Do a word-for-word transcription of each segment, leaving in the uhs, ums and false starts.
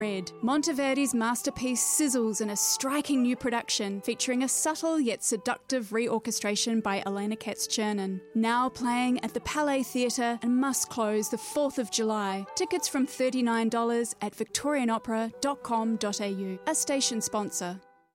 Red. Monteverdi's masterpiece sizzles in a striking new production featuring a subtle yet seductive reorchestration by Elena Katz-Chernin. Now playing at the Palais Theatre and must close the fourth of July. Tickets from thirty-nine dollars at victorian opera dot com dot a u, a station sponsor.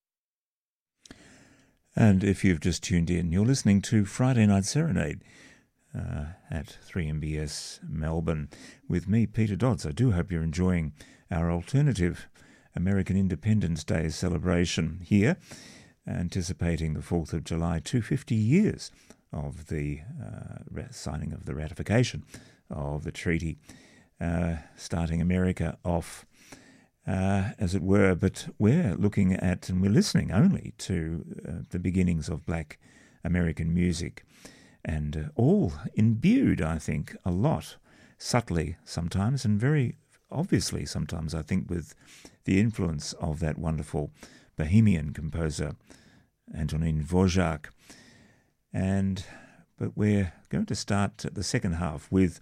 And if you've just tuned in, you're listening to Friday Night Serenade uh, at three M B S Melbourne with me, Peter Dodds. I do hope you're enjoying our alternative American Independence Day celebration here, anticipating the fourth of July, two hundred fifty years of the uh, signing of the ratification of the treaty, uh, starting America off, uh, as it were. But we're looking at, and we're listening only to uh, the beginnings of black American music, and uh, all imbued, I think, a lot, subtly sometimes, and very obviously sometimes, I think, with the influence of that wonderful Bohemian composer Antonin Dvorak. And but we're going to start the second half with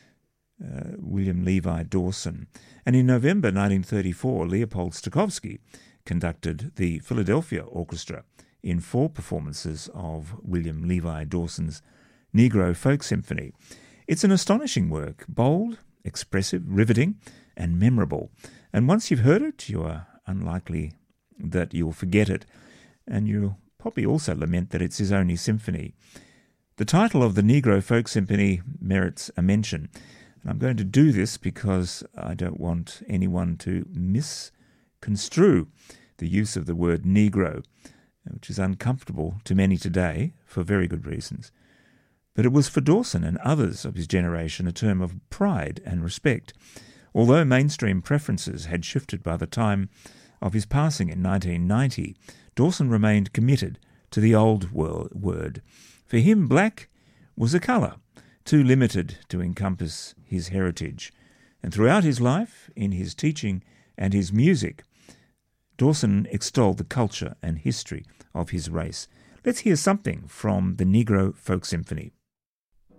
uh, William Levi Dawson. And in November nineteen thirty-four, Leopold Stokowski conducted the Philadelphia Orchestra in four performances of William Levi Dawson's Negro Folk Symphony. It's an astonishing work, bold, expressive, riveting, and memorable. And once you've heard it, you are unlikely that you'll forget it, and you'll probably also lament that it's his only symphony. The title of the Negro Folk Symphony merits a mention, and I'm going to do this because I don't want anyone to misconstrue the use of the word Negro, which is uncomfortable to many today for very good reasons. But it was for Dawson and others of his generation a term of pride and respect, although mainstream preferences had shifted by the time of his passing in nineteen ninety. Dawson remained committed to the old word. For him, black was a colour, too limited to encompass his heritage. And throughout his life, in his teaching and his music, Dawson extolled the culture and history of his race. Let's hear something from the Negro Folk Symphony.